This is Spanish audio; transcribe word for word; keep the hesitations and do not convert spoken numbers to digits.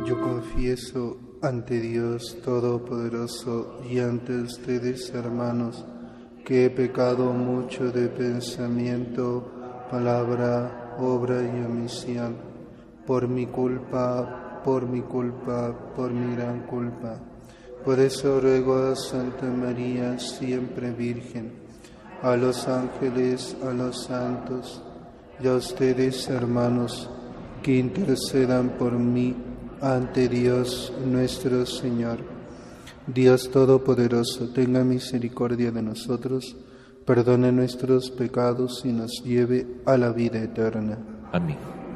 Yo confieso ante Dios Todopoderoso y ante ustedes, hermanos, que he pecado mucho de pensamiento, palabra, obra y omisión, por mi culpa, por mi culpa, por mi gran culpa. Por eso ruego a Santa María, siempre Virgen, a los ángeles, a los santos y a ustedes, hermanos, que intercedan por mí ante Dios nuestro Señor. Dios Todopoderoso, tenga misericordia de nosotros, perdone nuestros pecados y nos lleve a la vida eterna. Amén.